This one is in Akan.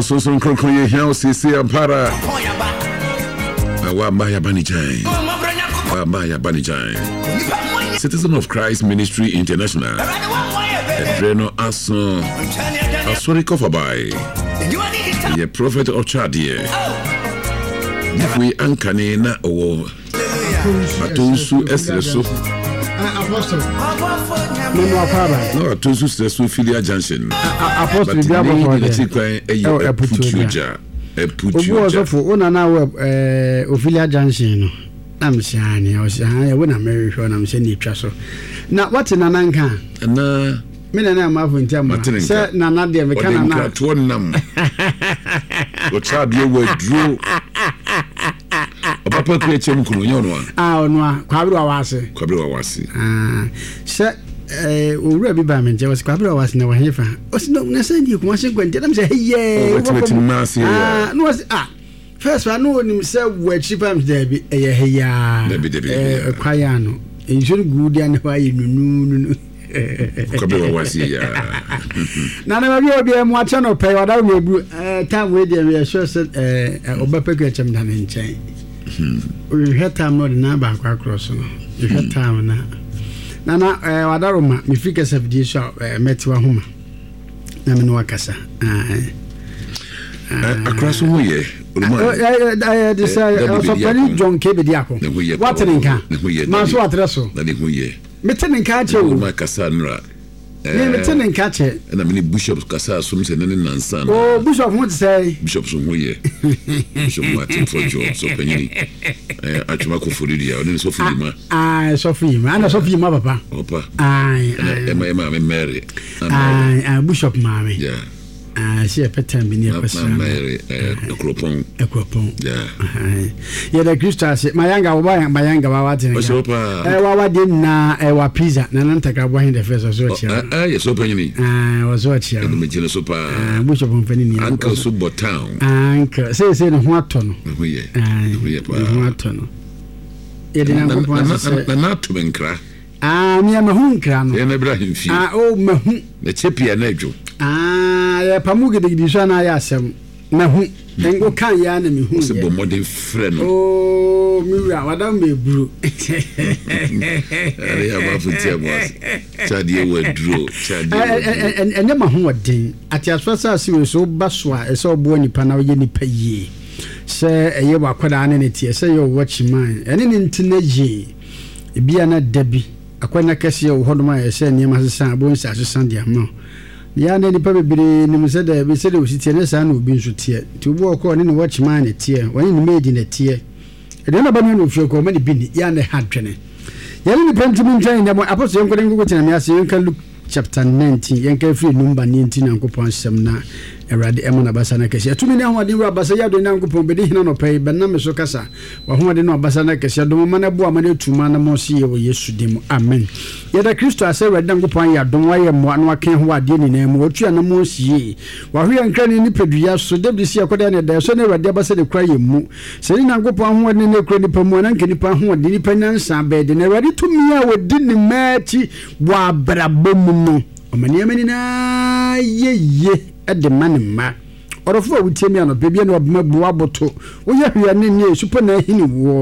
Ososo nkronkron ye hia sisi ampara. Wa Maya Banijai. Wa Maya Banijai. Citizen of Christ Ministry International. Edreno Ason. Asori Kofabai. Ye prophet of Chadie. We ankane na owo. Atunsu esreso. Apostle. No, Atunsu esreso Filia Junction. Apostle Biabo Eputuja. Obuoso fo ona na Ophelia Junction no. Na msiane, osane we na Mary show na mseni twa so. Na what na nanka? Na me na amafo ntiama. Se na na de me kana na. To nam. O child you were drew. Papa ku echem kuno nyono a. Ono a kwabiri wa wase. Se owura bi ba me nje was kwabiri wa wase na wa hefa. Osino na se ndi kuma se kwante na me se heye. No was first one no nim se wa chipam there bi eye heya. Kwaya no. Enjuru gudi an wa yinunu. Kwabiri wa wase ya. Na na bi obi mu acha no pay wada me bu time we dey we sure say obapeku echem da nchen. We had time no na ba kwa cross no. We had time na wadaroma me fika sabdi so metiwa homa. Na me no akasa. Across who ye? This also very John Kebediako. What nka? Ma so atreso. Na de hu ye. Meten nka che o. Ma kasa nra. Meten nka che. Na me bishop kasa so se ne nansa. Oh, bishop what say? Bishop so hu ye. Bishop Martin for Joe so penyi. Atuma ko furidia, o ne so furima. So furima. Ana so furima papa. Opa. Ma Mary. Bishop Mami. Yeah. She a pattern be near person. Mary, Ekropon. Yeah. Yeah, the Christas, my younger watching. Wa didn't na pizza, Nanantaka in the first was yes, open. Was watching. The super Bishop of Penny, Uncle Super Town. Uncle, say, what ton? What ton? It didn't not to Benkra. Me am a hunkran. Ibrahim Fee. Oh, Mahun. The chippy and Nejo. Pamuga de Dishana Yasem. Mahu. Then go can yan and who's a modern friend. Oh, Mira, Madame be brew. I have Chadia were drew. And then Mahun ding. At your first, I see so baswa, a so born Pana Yeni Paye. Say, you were quite an entity, say you're watching mine. And in Tinaji, Biana Debbie. Akwana kesi ya uhodoma ya se niyama sasa abonsi asosandi ama ya ne nipa bebere nim se da be se da usitie ne sa na obi nso tie ti obo ko ne watchman ne tie wani ne made ne tie e de na ba no ofie ko ma ne bi ni ya ne hadwene ya ne nipa ntimi ntwan ne mo apostle yenko de ngugo tina me ase yenka Luke chapter 19 yenka free number 19 ankopon sem na Erade emona basa na kesi atumi ne ho de wura basa ya do nyankopon be de hina no pay be na me so kasa wa ho de no basa na kesi do ma na bo amane tuma na mo se ye wo Yesu dim amen ya da Kristo ase Erade nyankopon ya don wa ye mo na wa ken ho ade ni na mu otua na mo sie wa ho yankra ni pedua so de bi sie akoda ne da so na Erade basa de kwa ye mu se ni nyankopon ho de ne kro nipa mu na nke nipa ho de nipa nyansa be de na Erade tumi a wo di ni machi wa brabom no omani amani na ye the man ma or of what we tell me on a baby and of my boaboto. We are here, super na hini war.